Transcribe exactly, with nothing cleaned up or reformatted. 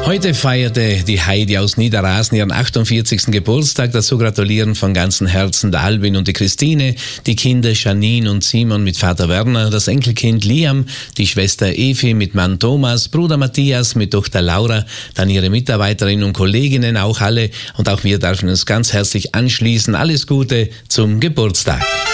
Heute feierte die Heidi aus Niederrasen ihren achtundvierzigsten Geburtstag. Dazu gratulieren von ganzem Herzen der Albin und die Christine, die Kinder Janine und Simon mit Vater Werner, das Enkelkind Liam, die Schwester Evi mit Mann Thomas, Bruder Matthias mit Tochter Laura, dann ihre Mitarbeiterinnen und Kolleginnen, auch alle. Und auch wir dürfen uns ganz herzlich anschließen. Alles Gute zum Geburtstag.